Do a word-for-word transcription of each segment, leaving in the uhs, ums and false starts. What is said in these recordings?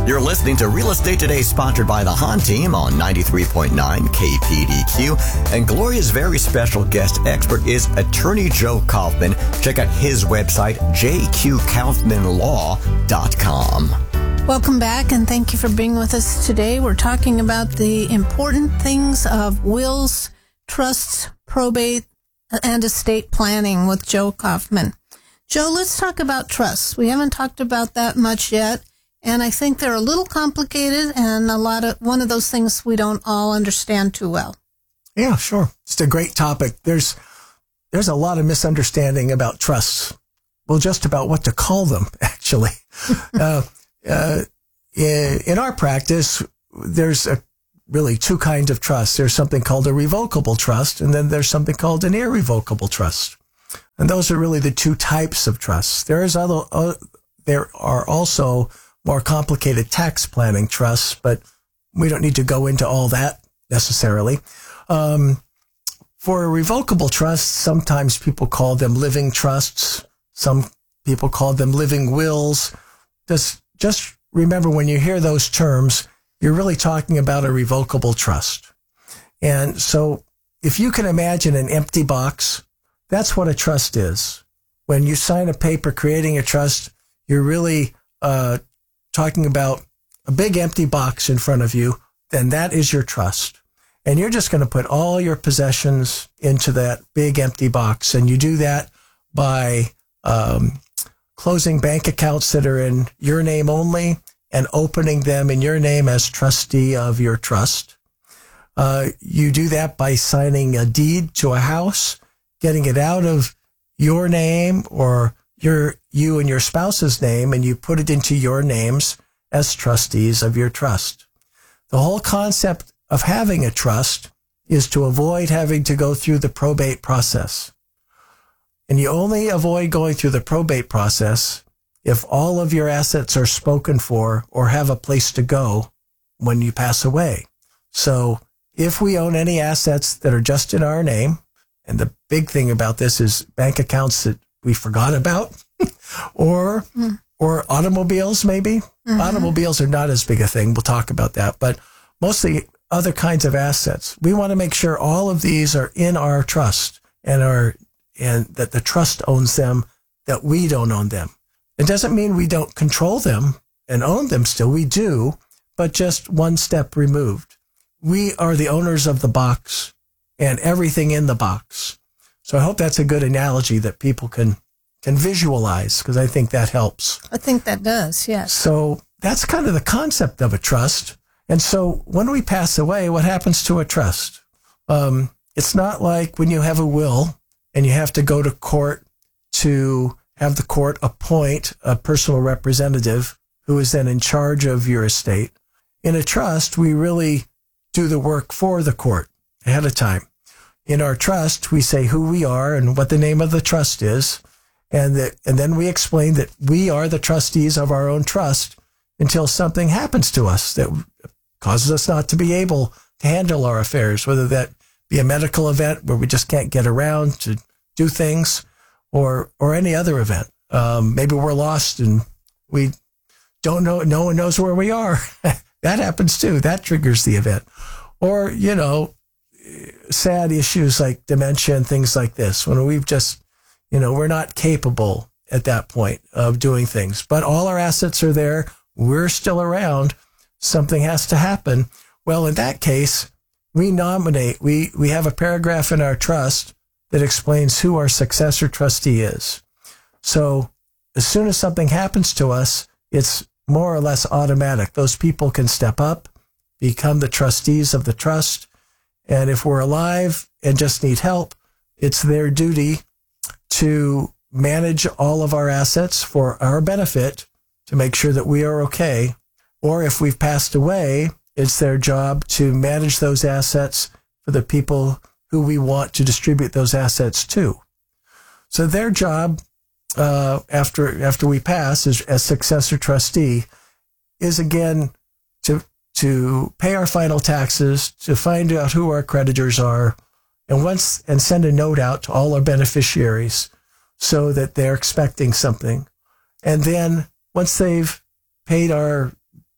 You're listening to Real Estate Today, sponsored by the Hahn Team on ninety-three point nine K P D Q. And Gloria's very special guest expert is attorney Joe Kaufman. Check out his website, j q kaufman law dot com. Welcome back, and thank you for being with us today. We're talking about the important things of wills, trusts, probate, and estate planning with Joe Kaufman. Joe, let's talk about trusts. We haven't talked about that much yet. And I think they're a little complicated and a lot of one of those things we don't all understand too well. Yeah, sure. It's a great topic. There's there's a lot of misunderstanding about trusts. Well, just about what to call them, actually. uh, uh, in, in our practice, there's a, really two kinds of trusts. There's something called a revocable trust, and then there's something called an irrevocable trust. And those are really the two types of trusts. There is other, uh, there are also more complicated tax planning trusts, but we don't need to go into all that necessarily. Um, for a revocable trust, sometimes people call them living trusts. Some people call them living wills. Just, just remember, when you hear those terms, you're really talking about a revocable trust. And so if you can imagine an empty box, that's what a trust is. When you sign a paper creating a trust, you're really uh talking about a big empty box in front of you, then that is your trust. And you're just going to put all your possessions into that big empty box. And you do that by um, closing bank accounts that are in your name only and opening them in your name as trustee of your trust. Uh, you do that by signing a deed to a house, getting it out of your name or your you and your spouse's name, and you put it into your names as trustees of your trust. The whole concept of having a trust is to avoid having to go through the probate process. And you only avoid going through the probate process if all of your assets are spoken for or have a place to go when you pass away. So if we own any assets that are just in our name, and the big thing about this is bank accounts that we forgot about, or mm. or automobiles, maybe. Mm-hmm. Automobiles are not as big a thing. We'll talk about that. But mostly other kinds of assets. We want to make sure all of these are in our trust and are and that the trust owns them, that we don't own them. It doesn't mean we don't control them and own them still. We do, but just one step removed. We are the owners of the box and everything in the box. So I hope that's a good analogy that people can can visualize, because I think that helps. I think that does, yes. So that's kind of the concept of a trust. And so when we pass away, what happens to a trust? Um, it's not like when you have a will and you have to go to court to have the court appoint a personal representative who is then in charge of your estate. In a trust, we really do the work for the court ahead of time. In our trust, we say who we are and what the name of the trust is, and that, and then we explain that we are the trustees of our own trust until something happens to us that causes us not to be able to handle our affairs, whether that be a medical event where we just can't get around to do things, or or any other event. Um, maybe we're lost and we don't know, no one knows where we are. That happens too. That triggers the event. Or, you know, sad issues like dementia and things like this, when we've just, you know, we're not capable at that point of doing things. But all our assets are there. We're still around. Something has to happen. Well, in that case, we nominate, we, we have a paragraph in our trust that explains who our successor trustee is. So as soon as something happens to us, it's more or less automatic. Those people can step up, become the trustees of the trust. And if we're alive and just need help, it's their duty to manage all of our assets for our benefit to make sure that we are okay. Or if we've passed away, it's their job to manage those assets for the people who we want to distribute those assets to. So their job, uh, after after we pass as, as successor trustee, is again to to pay our final taxes, to find out who our creditors are, and once and send a note out to all our beneficiaries so that they're expecting something. And then once they've paid our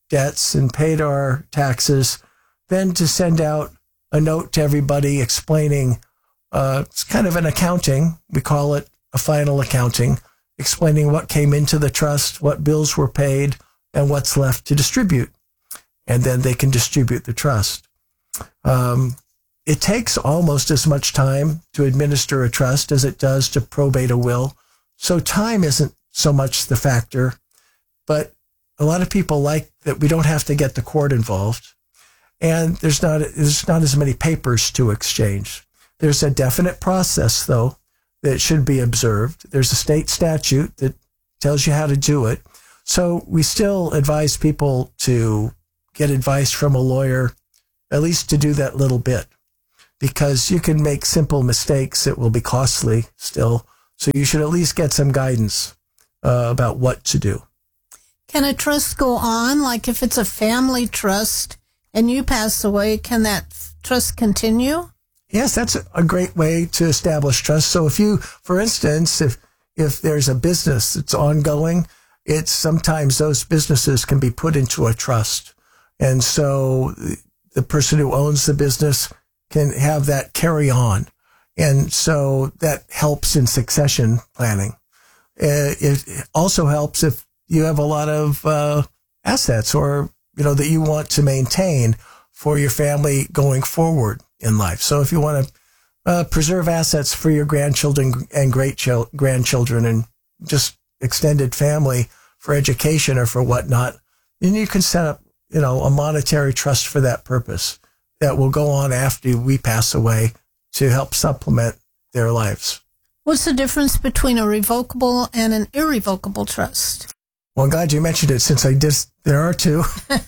debts and paid our taxes, then to send out a note to everybody explaining, uh, it's kind of an accounting. We call it a final accounting, explaining what came into the trust, what bills were paid, and what's left to distribute. And then they can distribute the trust. Um, it takes almost as much time to administer a trust as it does to probate a will. So time isn't so much the factor, but a lot of people like that we don't have to get the court involved. And there's not, there's not as many papers to exchange. There's a definite process, though, that should be observed. There's a state statute that tells you how to do it. So we still advise people to get advice from a lawyer, at least to do that little bit, because you can make simple mistakes that will be costly still. So you should at least get some guidance uh, about what to do. Can a trust go on? Like if it's a family trust and you pass away, can that trust continue? Yes, that's a great way to establish trust. So if you, for instance, if if there's a business that's ongoing, it's sometimes those businesses can be put into a trust. And so the person who owns the business can have that carry on. And so that helps in succession planning. It also helps if you have a lot of uh, assets or, you know, that you want to maintain for your family going forward in life. So if you want to uh, preserve assets for your grandchildren and great ch- grandchildren and just extended family for education or for whatnot, then you can set up, you know, a monetary trust for that purpose that will go on after we pass away to help supplement their lives. What's the difference between a revocable and an irrevocable trust? Well, I'm glad you mentioned it since I just, there are two.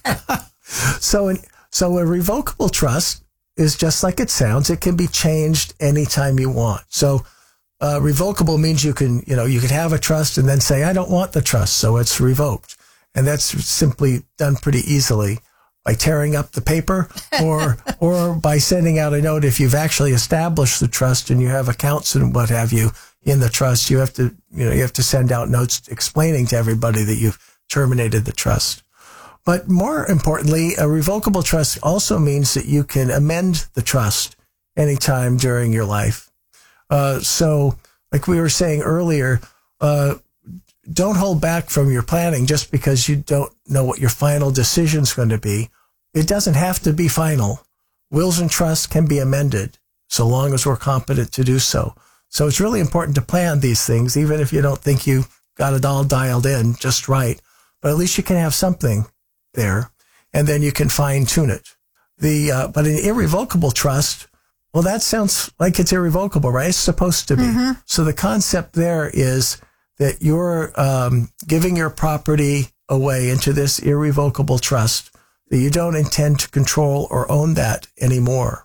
so, in, so a revocable trust is just like it sounds. It can be changed anytime you want. So, uh, revocable means you can, you know, you can have a trust and then say, I don't want the trust. So it's revoked. And that's simply done pretty easily by tearing up the paper or, or by sending out a note. If you've actually established the trust and you have accounts and what have you in the trust, you have to, you know, you have to send out notes explaining to everybody that you've terminated the trust. But more importantly, a revocable trust also means that you can amend the trust anytime during your life. Uh, so like we were saying earlier, uh, don't hold back from your planning just because you don't know what your final decision is going to be. It doesn't have to be final. Wills and trusts can be amended so long as we're competent to do so. So it's really important to plan these things, even if you don't think you got it all dialed in just right. But at least you can have something there, and then you can fine tune it. The uh, but an irrevocable trust, well, that sounds like it's irrevocable, right? It's supposed to be. Mm-hmm. So the concept there is that you're um, giving your property away into this irrevocable trust, that you don't intend to control or own that anymore.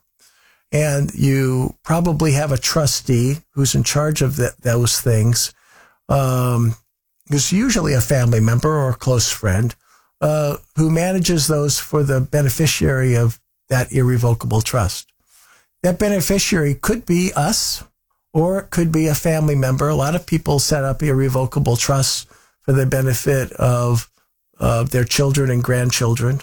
And you probably have a trustee who's in charge of the, those things, um, who's usually a family member or a close friend, uh, who manages those for the beneficiary of that irrevocable trust. That beneficiary could be us, or it could be a family member. A lot of people set up irrevocable trusts for the benefit of, of their children and grandchildren,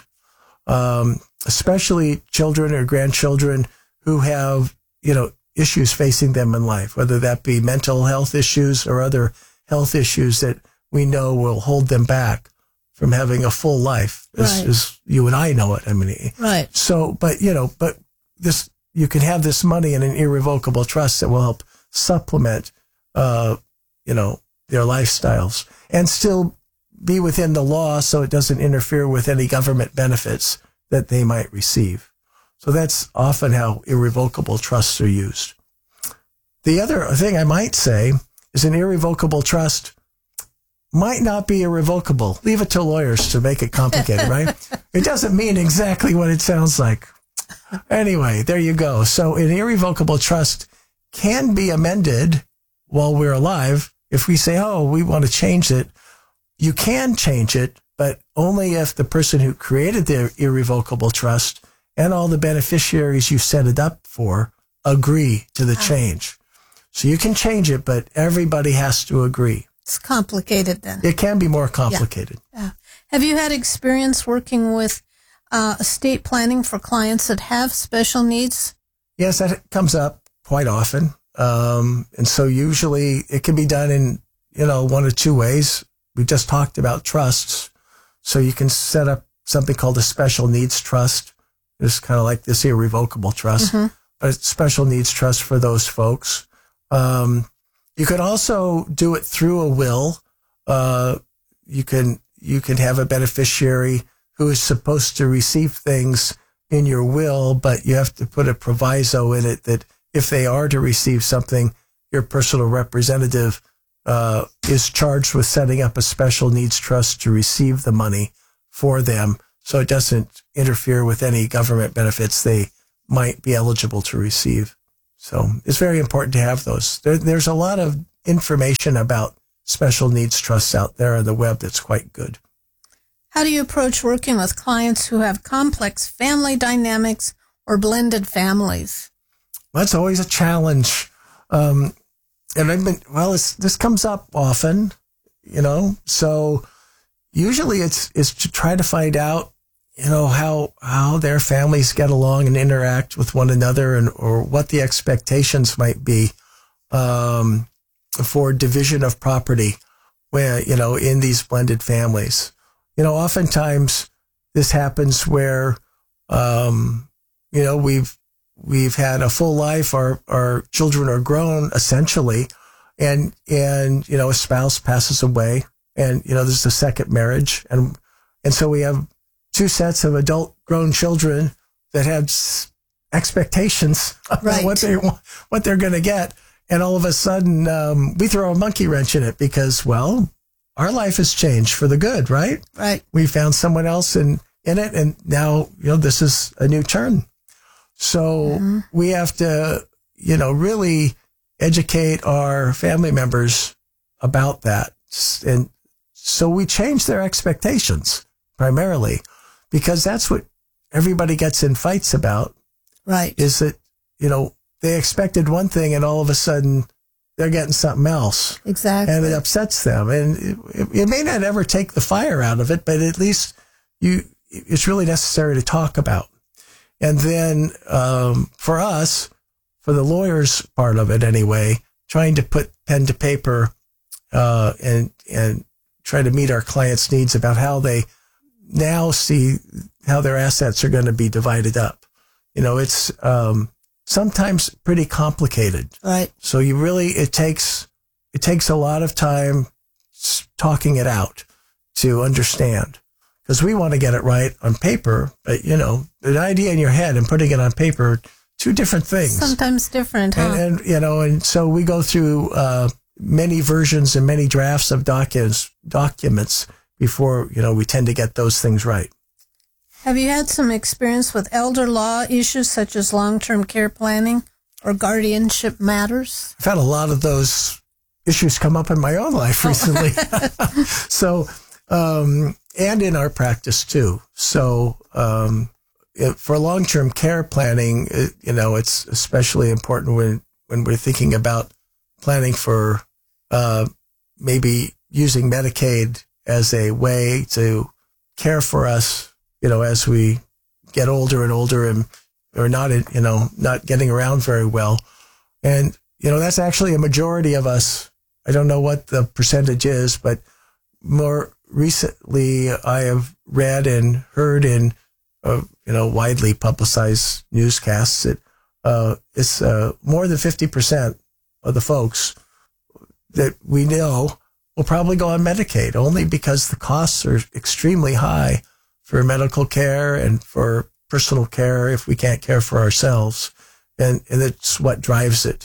um, especially children or grandchildren who have, you know, issues facing them in life, whether that be mental health issues or other health issues that we know will hold them back from having a full life, as, right. as you and I know it. I mean, right. So, but, you know, but this, you can have this money in an irrevocable trust that will help supplement, uh, you know, their lifestyles and still be within the law so it doesn't interfere with any government benefits that they might receive. So that's often how irrevocable trusts are used. The other thing I might say is an irrevocable trust might not be irrevocable. Leave it to lawyers to make it complicated, right? It doesn't mean exactly what it sounds like. Anyway, there you go. So an irrevocable trust can be amended while we're alive. If we say, oh, we want to change it, you can change it, but only if the person who created the irrevocable trust and all the beneficiaries you set it up for agree to the change. So you can change it, but everybody has to agree. It's complicated then. It can be more complicated. Yeah. Have you had experience working with uh, estate planning for clients that have special needs? Yes, that comes up quite often. Um, and so usually it can be done in, you know, one or two ways. We just talked about trusts. So you can set up something called a special needs trust. It's kind of like this irrevocable trust, mm-hmm. a special needs trust for those folks. Um, you could also do it through a will. Uh, you can, you can have a beneficiary who is supposed to receive things in your will, but you have to put a proviso in it that if they are to receive something, your personal representative uh, is charged with setting up a special needs trust to receive the money for them, so it doesn't interfere with any government benefits they might be eligible to receive. So it's very important to have those. There, there's a lot of information about special needs trusts out there on the web that's quite good. How do you approach working with clients who have complex family dynamics or blended families? That's always a challenge. Um, and I've been, well, it's, this comes up often, you know, so usually it's, it's to try to find out, you know, how, how their families get along and interact with one another, and, or what the expectations might be, um, for division of property where, you know, in these blended families. You know, oftentimes this happens where, um, you know, we've, we've had a full life. Our, our children are grown essentially. And, and, you know, a spouse passes away, and, you know, there's a second marriage. And, and so we have two sets of adult grown children that have expectations about right. what they want, what they're going to get. And all of a sudden, um, we throw a monkey wrench in it because, well, our life has changed for the good, right? Right. We found someone else in, in it, and now, you know, this is a new turn. So mm-hmm. we have to, you know, really educate our family members about that. And so we change their expectations primarily, because that's what everybody gets in fights about. Right. Is that, you know, they expected one thing and all of a sudden they're getting something else. Exactly. And it upsets them. And it, it may not ever take the fire out of it, but at least you, it's really necessary to talk about. And then, um, for us, for the lawyers part of it anyway, trying to put pen to paper, uh, and, and try to meet our clients' needs about how they now see how their assets are going to be divided up. You know, it's, um, sometimes pretty complicated. Right. So you really, it takes, it takes a lot of time talking it out to understand, because we want to get it right on paper, but you know, the idea in your head and putting it on paper, two different things. Sometimes different, huh? And, and you know, and so we go through, uh, many versions and many drafts of documents, documents before, you know, we tend to get those things right. Have you had some experience with elder law issues such as long-term care planning or guardianship matters? I've had a lot of those issues come up in my own life recently. So, um, and in our practice too. So, um, it, for long-term care planning, it, you know, it's especially important when, when we're thinking about planning for, uh, maybe using Medicaid as a way to care for us, you know, as we get older and older and are not, you know, not getting around very well. And, you know, that's actually a majority of us. I don't know what the percentage is, but more recently I have read and heard in, uh, you know, widely publicized newscasts that, uh, it's, uh, more than fifty percent of the folks that we know will probably go on Medicaid, only because the costs are extremely high for medical care and for personal care if we can't care for ourselves. And, and it's what drives it.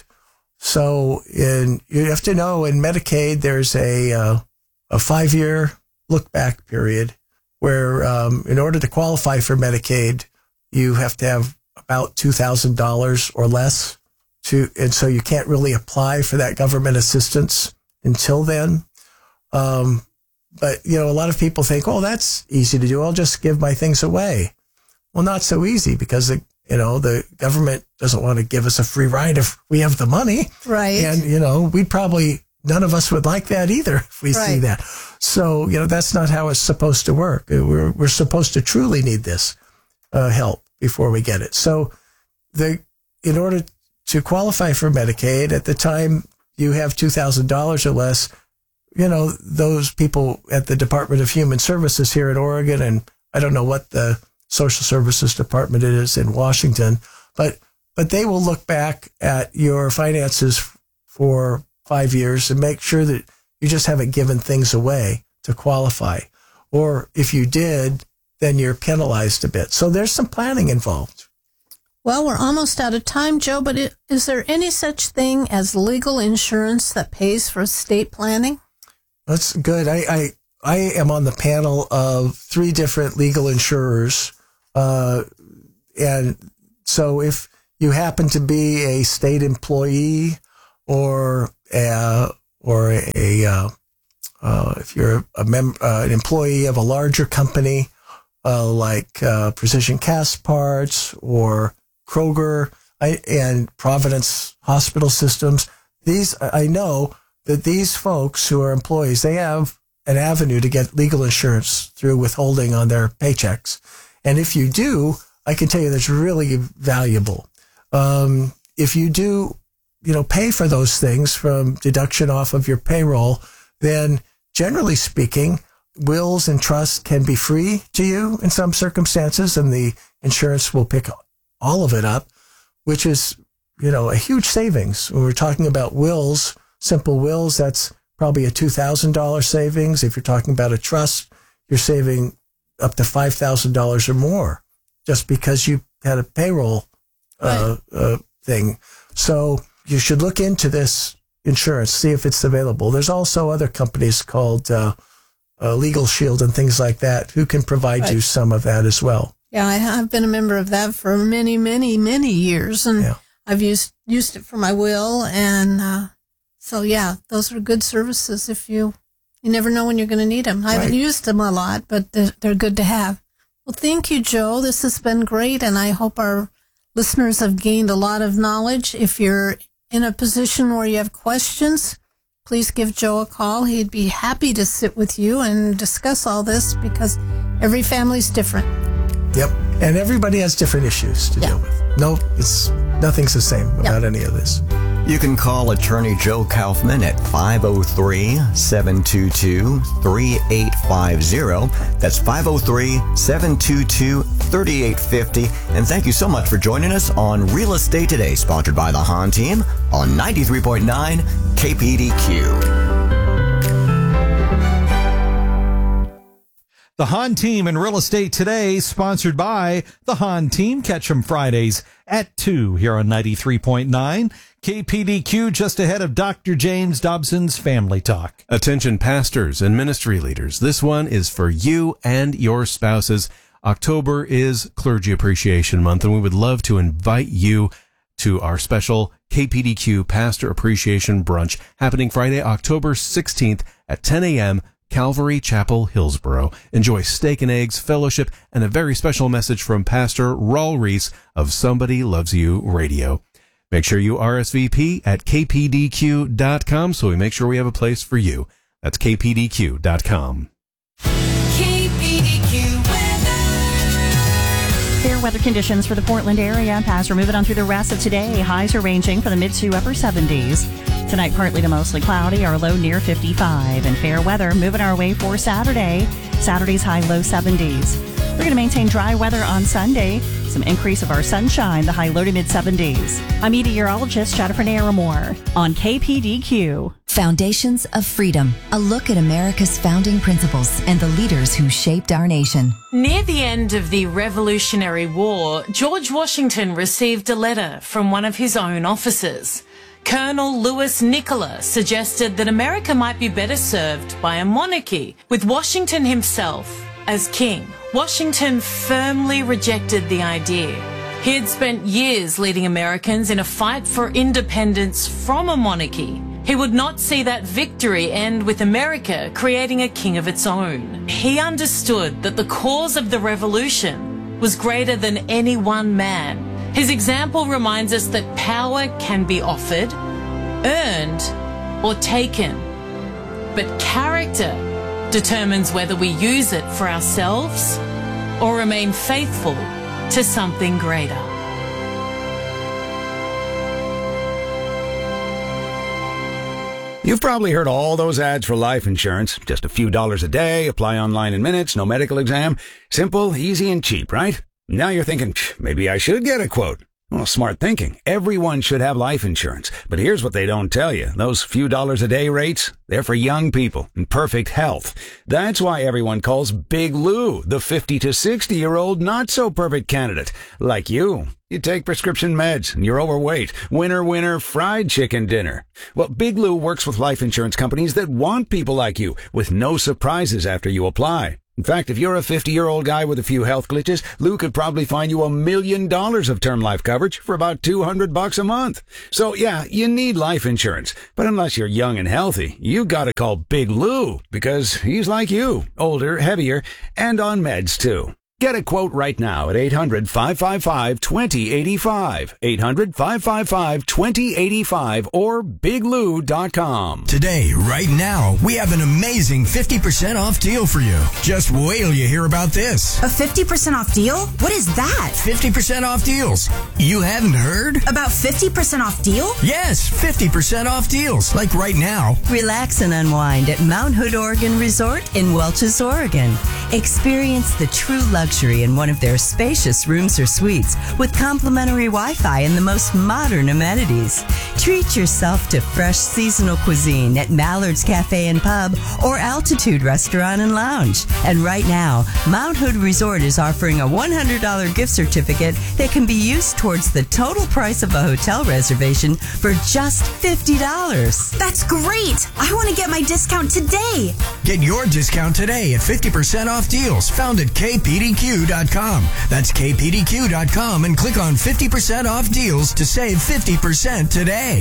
So in, you have to know in Medicaid, there's a, uh, a five-year look-back period where um, in order to qualify for Medicaid, you have to have about two thousand dollars or less. To, and so you can't really apply for that government assistance until then. Um, But, you know, a lot of people think, oh, that's easy to do. I'll just give my things away. Well, not so easy, because, the, you know, the government doesn't want to give us a free ride if we have the money. Right. And, you know, we'd probably none of us would like that either if we Right. see that. So, you know, that's not how it's supposed to work. We're, we're supposed to truly need this uh, help before we get it. So the, in order to qualify for Medicaid, at the time you have two thousand dollars or less, you know, those people at the Department of Human Services here in Oregon, and I don't know what the Social Services Department is in Washington, but but they will look back at your finances for five years and make sure that you just haven't given things away to qualify. Or if you did, then you're penalized a bit. So there's some planning involved. Well, we're almost out of time, Joe, but it, is there any such thing as legal insurance that pays for estate planning? That's good. I, I, I am on the panel of three different legal insurers. Uh, and so if you happen to be a state employee or a, or a, uh, uh, if you're a mem- uh, an employee of a larger company, uh, like, uh, Precision Cast Parts or Kroger I, and Providence Hospital Systems, these, I know that these folks who are employees, they have an avenue to get legal insurance through withholding on their paychecks. And if you do, I can tell you that's really valuable. Um, if you do, you know, pay for those things from deduction off of your payroll, then generally speaking, wills and trusts can be free to you in some circumstances, and the insurance will pick all of it up, which is, you know, a huge savings. When we're talking about wills, simple wills, that's probably a two thousand dollars savings. If you're talking about a trust, you're saving up to five thousand dollars or more just because you had a payroll uh, right. uh, thing. So you should look into this insurance, see if it's available. There's also other companies called uh, uh, Legal Shield and things like that who can provide right. you some of that as well. Yeah, I have been a member of that for many, many, many years, and yeah. I've used used it for my will, and uh, so yeah, those are good services. If you you never know when you're going to need them. I haven't right. used them a lot, but they're, they're good to have. Well, thank you, Joe. This has been great, and I hope our listeners have gained a lot of knowledge. If you're in a position where you have questions, please give Joe a call. He'd be happy to sit with you and discuss all this because every family's different. Yep. And everybody has different issues to yeah. deal with. No, it's nothing's the same about yep. any of this. You can call Attorney Joe Kaufman at five oh three, seven two two, three eight five oh. That's five oh three, seven two two, three eight five oh. And thank you so much for joining us on Real Estate Today, sponsored by the Hahn Team on ninety-three point nine K P D Q. The Hahn Team and Real Estate Today, sponsored by the Hahn Team. Catch them Fridays at two here on ninety-three point nine K P D Q, just ahead of Doctor James Dobson's Family Talk. Attention pastors and ministry leaders. This one is for you and your spouses. October is Clergy Appreciation Month, and we would love to invite you to our special K P D Q Pastor Appreciation Brunch happening Friday, October sixteenth at ten a.m. Calvary Chapel, Hillsboro. Enjoy steak and eggs, fellowship, and a very special message from Pastor Raul Reese of Somebody Loves You Radio. Make sure you R S V P at K P D Q dot com so we make sure we have a place for you. That's K P D Q dot com. K P D Q weather. Fair weather conditions for the Portland area. As we're moving on through the rest of today, highs are ranging from the mid to upper seventies. Tonight, partly to mostly cloudy, our low near fifty-five. And fair weather moving our way for Saturday. Saturday's high low seventies. We're going to maintain dry weather on Sunday. Some increase of our sunshine, the high low to mid seventies. I'm meteorologist Jennifer Naramore on K P D Q. Foundations of Freedom, a look at America's founding principles and the leaders who shaped our nation. Near the end of the Revolutionary War, George Washington received a letter from one of his own officers. Colonel Louis Nicola suggested that America might be better served by a monarchy, with Washington himself as king. Washington firmly rejected the idea. He had spent years leading Americans in a fight for independence from a monarchy. He would not see that victory end with America creating a king of its own. He understood that the cause of the revolution was greater than any one man. His example reminds us that power can be offered, earned, or taken. But character determines whether we use it for ourselves or remain faithful to something greater. You've probably heard all those ads for life insurance. Just a few dollars a day, apply online in minutes, no medical exam. Simple, easy, and cheap, right? Now you're thinking, maybe I should get a quote. Well, smart thinking. Everyone should have life insurance. But here's what they don't tell you. Those few dollars a day rates, they're for young people in perfect health. That's why everyone calls Big Lou the fifty to sixty year old not so perfect candidate. Like you. You take prescription meds and you're overweight. Winner, winner, fried chicken dinner. Well, Big Lou works with life insurance companies that want people like you with no surprises after you apply. In fact, if you're a fifty-year-old guy with a few health glitches, Lou could probably find you a million dollars of term life coverage for about two hundred bucks a month. So yeah, you need life insurance. But unless you're young and healthy, you gotta call Big Lou because he's like you, older, heavier, and on meds too. Get a quote right now at eight hundred, five five five, two zero eight five, eight hundred, five five five, two zero eight five, or big lou dot com. Today, right now, we have an amazing fifty percent off deal for you. Just wait till you hear about this. A fifty percent off deal? What is that? fifty percent off deals. You haven't heard? About fifty percent off deal? Yes, fifty percent off deals. Like right now. Relax and unwind at Mount Hood Oregon Resort in Welches, Oregon. Experience the true luxury in one of their spacious rooms or suites with complimentary Wi-Fi and the most modern amenities. Treat yourself to fresh seasonal cuisine at Mallard's Cafe and Pub or Altitude Restaurant and Lounge. And right now, Mount Hood Resort is offering a one hundred dollars gift certificate that can be used towards the total price of a hotel reservation for just fifty dollars. That's great! I want to get my discount today. Get your discount today at fifty percent off deals found at K P D Q dot com. That's K P D Q dot com and click on fifty percent off deals to save fifty percent today.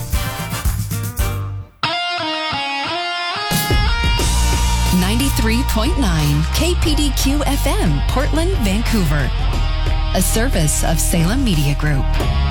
ninety-three point nine K P D Q F M, Portland, Vancouver. A service of Salem Media Group.